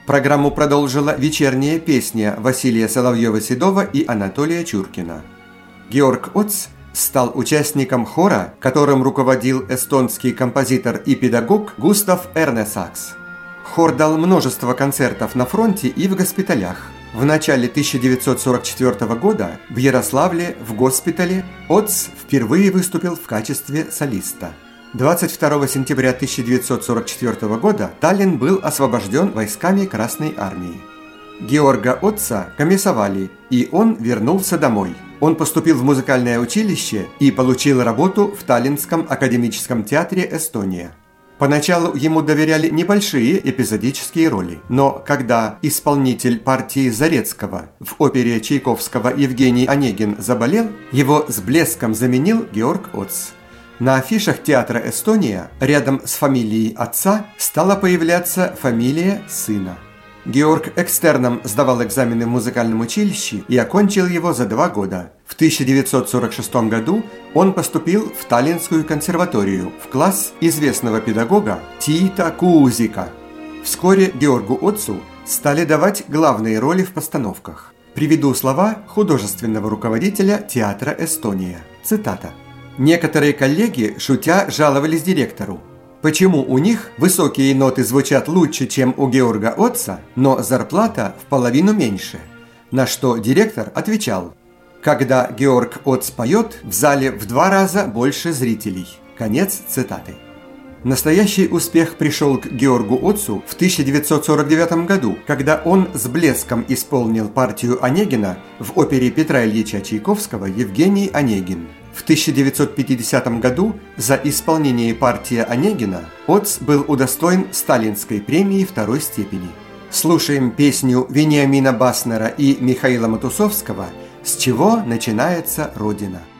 Программу продолжила вечерняя песня Василия Соловьева-Седова и Анатолия Чуркина. Георг Оц стал участником хора, которым руководил эстонский композитор и педагог Густав Эрнесакс. Хор дал множество концертов на фронте и в госпиталях. В начале 1944 года в Ярославле в госпитале Оц впервые выступил в качестве солиста. 22 сентября 1944 года Таллин был освобожден войсками Красной армии. Георга Отца комиссовали, и он вернулся домой. Он поступил в музыкальное училище и получил работу в Таллинском академическом театре «Эстония». Поначалу ему доверяли небольшие эпизодические роли, но когда исполнитель партии Зарецкого в опере Чайковского Евгений Онегин заболел, его с блеском заменил Георг Оц. На афишах театра «Эстония» рядом с фамилией отца стала появляться фамилия сына. Георг экстерном сдавал экзамены в музыкальном училище и окончил его за 2 года. В 1946 году он поступил в Таллинскую консерваторию в класс известного педагога Тиита Куузика. Вскоре Георгу Отцу стали давать главные роли в постановках. Приведу слова художественного руководителя театра «Эстония». Цитата. «Некоторые коллеги, шутя, жаловались директору. Почему у них высокие ноты звучат лучше, чем у Георга Отца, но зарплата в половину меньше?» На что директор отвечал: «Когда Георг Отц поет, в зале в 2 раза больше зрителей». Конец цитаты. Настоящий успех пришел к Георгу Отцу в 1949 году, когда он с блеском исполнил партию Онегина в опере Петра Ильича Чайковского «Евгений Онегин». В 1950 году за исполнение партии Онегина Отц был удостоен Сталинской премии 2-й степени. Слушаем песню Вениамина Баснера и Михаила Матусовского «С чего начинается Родина».